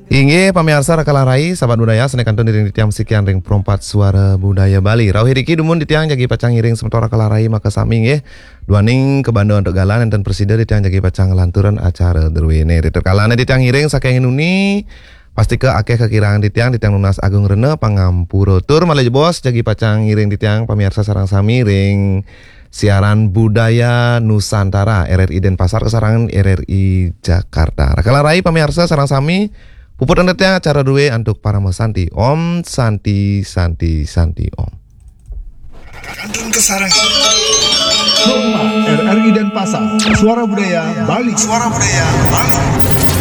Inge pamirsa rakalah rai sahabat budaya senekantun diring ditiang sekian ring perompat suara budaya Bali. Rau hiriki dumun ditiang jagi pacang iring sementara rakalah rai maka sami nggih. Duaning ke Bandung untuk galan enten presiden ditiang jagi pacang lanturan acara derwene. Diterkalane ditiang iring saking inuni pasti ke akeh kekirangan ditiang lunas agung rene pangampuro tur malih bos jagi pacang iring ditiang pamirsa sarang sami ring siaran budaya Nusantara RRI Denpasar kesarangan RRI Jakarta. Rakalah rai pamirsa sarang sami puput andetnya acara duwe untuk para mesanti Om Santi Om. Kantun kesarang RRI Denpasar, suara budaya Bali.